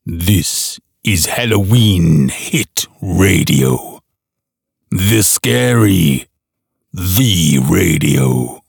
This is Halloween Hit Radio. The Scary, the Radio.